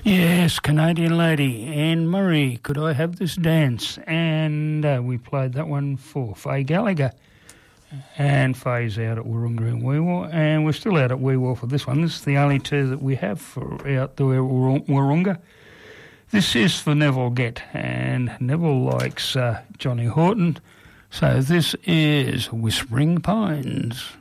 Yes, Canadian Lady, Anne Murray, Could I Have This Dance? And we played that one for Faye Gallagher. And Faye's out at Wahroonga and Weewar, and we're still out at Weewar for this one. This is the only two that we have for out there at Wahroonga. This is for Neville Gett, and Neville likes Johnny Horton. So this is Whispering Pines.